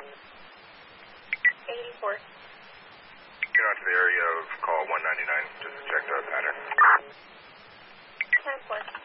84. Get onto the area of call 199, just checked our pattern. 10-4.